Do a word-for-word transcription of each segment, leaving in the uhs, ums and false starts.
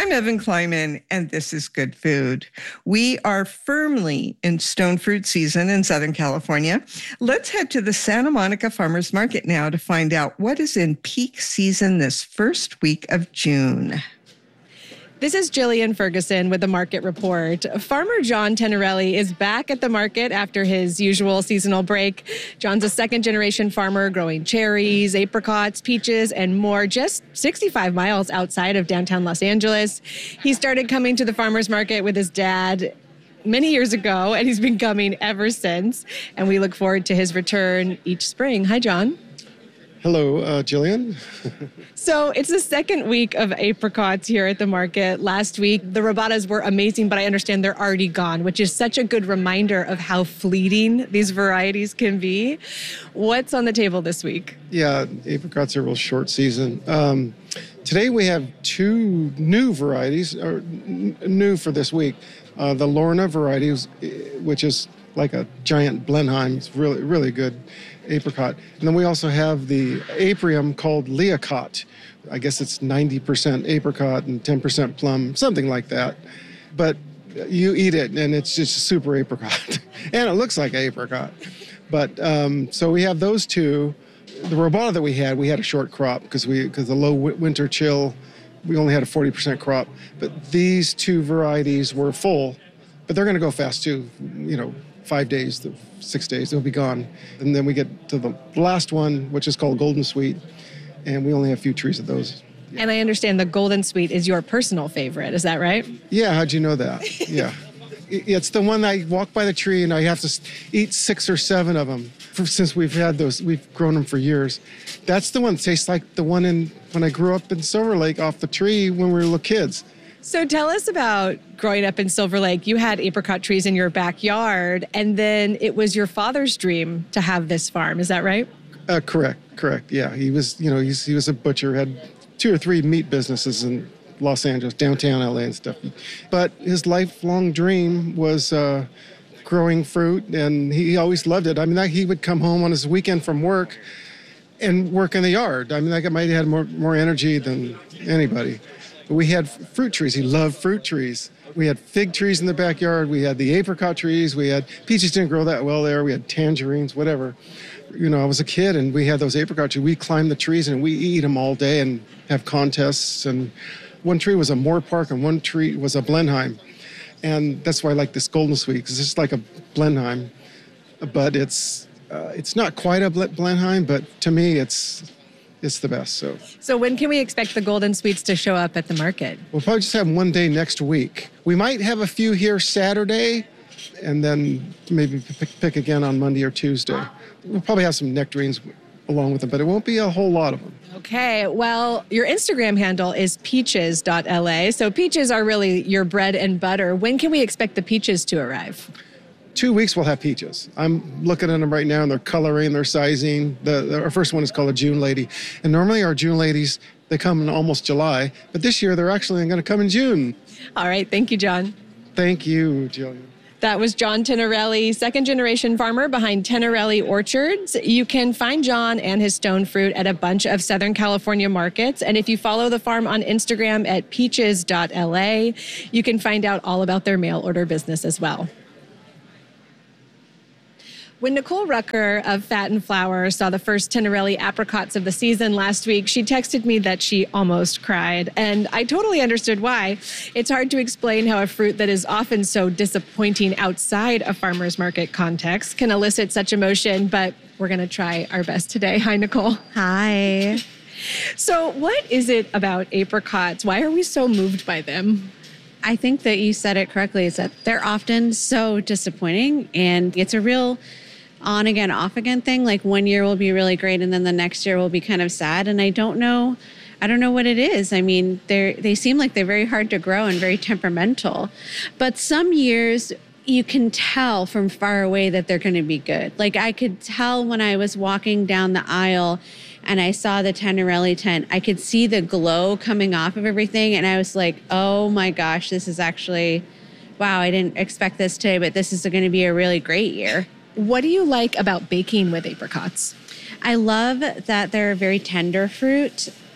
I'm Evan Kleiman, and this is Good Food. We are firmly in stone fruit season in Southern California. Let's head to the Santa Monica Farmers Market now to find out what is in peak season this first week of June. This is Jillian Ferguson with the Market Report. Farmer John Tenerelli is back at the market after his usual seasonal break. John's a second-generation farmer growing cherries, apricots, peaches, and more just sixty-five miles outside of downtown Los Angeles. He started coming to the farmer's market with his dad many years ago, and he's been coming ever since. And we look forward to his return each spring. Hi, John. Hello, uh, Jillian. So it's the second week of apricots here at the market. Last week, the robatas were amazing, but I understand they're already gone, which is such a good reminder of how fleeting these varieties can be. What's on the table this week? Yeah, apricots are a real short season. Um, today we have two new varieties, or n- new for this week. Uh, the Lorna variety, which is like a giant Blenheim. It's really, really good apricot. And then we also have the aprium called Leocott. I guess it's ninety percent apricot and ten percent plum, something like that. But you eat it and it's just super apricot. And it looks like apricot. But um, so we have those two. The robata that we had, we had a short crop because we because the low w- winter chill, we only had a forty percent crop. But these two varieties were full, but they're going to go fast too, you know, five days, six days, they'll be gone. And then we get to the last one, which is called Golden Sweet, and we only have a few trees of those. And I understand the Golden Sweet is your personal favorite. Is that right? Yeah, how'd you know that? Yeah. It's the one I walk by the tree and I have to eat six or seven of them for, since we've had those, we've grown them for years. That's the one that tastes like the one in when I grew up in Silver Lake off the tree when we were little kids. So tell us about growing up in Silver Lake. You had apricot trees in your backyard, and then it was your father's dream to have this farm. Is that right? Uh, correct, correct. Yeah, he was, you know, he's, he was a butcher, had two or three meat businesses in Los Angeles, downtown L A and stuff. But his lifelong dream was uh, growing fruit, and he always loved it. I mean, he would come home on his weekend from work and work in the yard. I mean, like, I might have had more, more energy than anybody. But we had fruit trees. He loved fruit trees. We had fig trees in the backyard. We had the apricot trees. We had peaches didn't grow that well there. We had tangerines, whatever. You know, I was a kid and we had those apricot trees. We climbed the trees and we eat them all day and have contests. And one tree was a Moore Park and one tree was a Blenheim. And that's why I like this Golden Sweet, because it's just like a Blenheim. But it's uh, it's not quite a Blenheim, but to me it's it's the best. So So when can we expect the Golden Sweets to show up at the market? We'll probably just have one day next week. We might have a few here Saturday and then maybe pick, pick again on Monday or Tuesday. We'll probably have some nectarines along with them, but it won't be a whole lot of them. Okay, well, your Instagram handle is peaches dot L A. So peaches are really your bread and butter. When can we expect the peaches to arrive? Two weeks we'll have peaches. I'm looking at them right now and they're coloring, they're sizing. The, the, our first one is called a June Lady. And normally our June Ladies, they come in almost July, but this year they're actually going to come in June. All right, thank you, John. Thank you, Jillian. That was John Tenerelli, second-generation farmer behind Tenerelli Orchards. You can find John and his stone fruit at a bunch of Southern California markets. And if you follow the farm on Instagram at peaches dot L A, you can find out all about their mail order business as well. When Nicole Rucker of Fat and Flour saw the first Tenerelli apricots of the season last week, she texted me that she almost cried. And I totally understood why. It's hard to explain how a fruit that is often so disappointing outside a farmer's market context can elicit such emotion, but we're going to try our best today. Hi, Nicole. Hi. So what is it about apricots? Why are we so moved by them? I think that you said it correctly. Is that they're often so disappointing, and it's a real on again, off again thing. Like one year will be really great and then the next year will be kind of sad. And I don't know, I don't know what it is. I mean, they're, they seem like they're very hard to grow and very temperamental. But some years you can tell from far away that they're going to be good. Like I could tell when I was walking down the aisle and I saw the Tenerelli tent, I could see the glow coming off of everything. And I was like, oh my gosh, this is actually, wow, I didn't expect this today, but this is going to be a really great year. What do you like about baking with apricots? I love that they're a very tender fruit.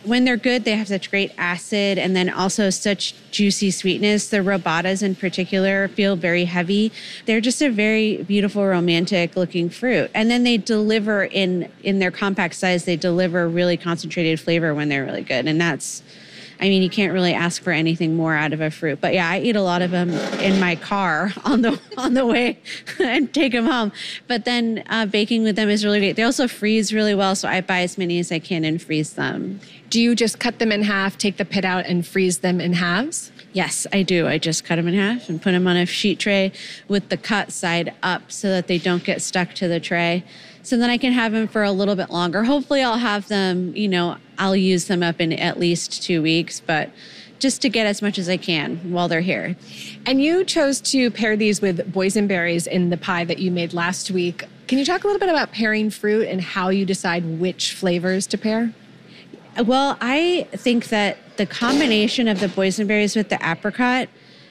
when they're good, they have such great acid and then also such juicy sweetness. The robatas in particular feel very heavy. They're just a very beautiful, romantic looking fruit. And then they deliver in, in their compact size, they deliver really concentrated flavor when they're really good. And that's, I mean, you can't really ask for anything more out of a fruit. But yeah, I eat a lot of them in my car on the on the way and take them home. But then uh, baking with them is really great. They also freeze really well, so I buy as many as I can and freeze them. Do you just cut them in half, take the pit out, and freeze them in halves? Yes, I do. I just cut them in half and put them on a sheet tray with the cut side up so that they don't get stuck to the tray. So then I can have them for a little bit longer. Hopefully I'll have them, you know, I'll use them up in at least two weeks, but just to get as much as I can while they're here. And you chose to pair these with boysenberries in the pie that you made last week. Can you talk a little bit about pairing fruit and how you decide which flavors to pair? Well, I think that the combination of the boysenberries with the apricot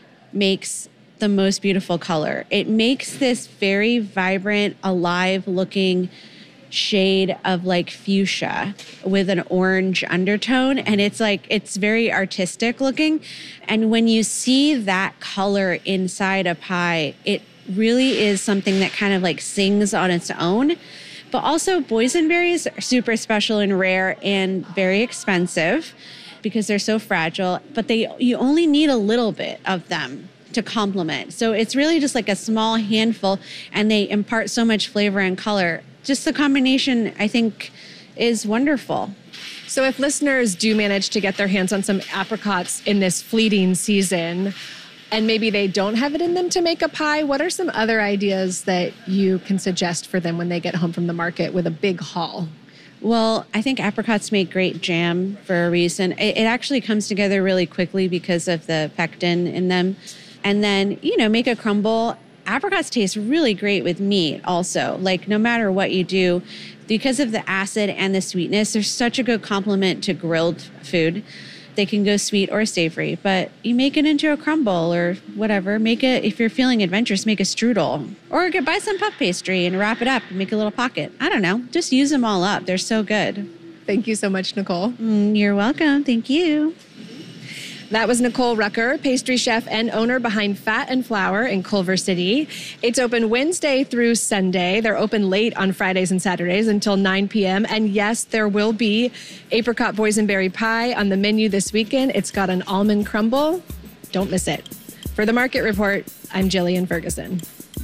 makes the most beautiful color. It makes this very vibrant, alive looking shade of like fuchsia with an orange undertone. And it's like, it's very artistic looking. And when you see that color inside a pie, it really is something that kind of like sings on its own. But also boysenberries are super special and rare and very expensive because they're so fragile, but they you only need a little bit of them to complement. So it's really just like a small handful and they impart so much flavor and color. Just the combination, I think, is wonderful. So if listeners do manage to get their hands on some apricots in this fleeting season, and maybe they don't have it in them to make a pie, what are some other ideas that you can suggest for them when they get home from the market with a big haul? Well, I think apricots make great jam for a reason. It, it actually comes together really quickly because of the pectin in them. And then, you know, make a crumble. Apricots taste really great with meat also. Like no matter what you do, because of the acid and the sweetness, they're such a good complement to grilled food. They can go sweet or savory, but you make it into a crumble or whatever. Make it, if you're feeling adventurous, make a strudel. Or get, buy some puff pastry and wrap it up and make a little pocket. I don't know. Just use them all up. They're so good. Thank you so much, Nicole. Mm, you're welcome. Thank you. That was Nicole Rucker, pastry chef and owner behind Fat and Flour in Culver City. It's open Wednesday through Sunday. They're open late on Fridays and Saturdays until nine p.m. And yes, there will be apricot boysenberry pie on the menu this weekend. It's got an almond crumble. Don't miss it. For the Market Report, I'm Jillian Ferguson.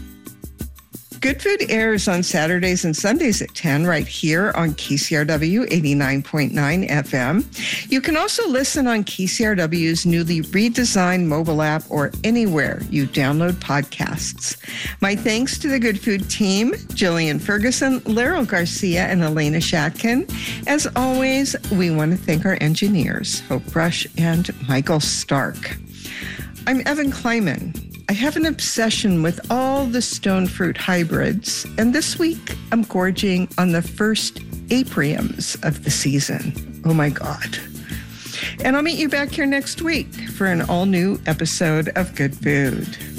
Good Food airs on Saturdays and Sundays at ten right here on K C R W eighty-nine point nine F M. You can also listen on K C R W's newly redesigned mobile app or anywhere you download podcasts. My thanks to the Good Food team, Jillian Ferguson, Laryl Garcia, and Elena Shatkin. As always, we want to thank our engineers, Hope Brush and Michael Stark. I'm Evan Kleiman. I have an obsession with all the stone fruit hybrids, and this week I'm gorging on the first apriums of the season. Oh my God. And I'll meet you back here next week for an all-new episode of Good Food.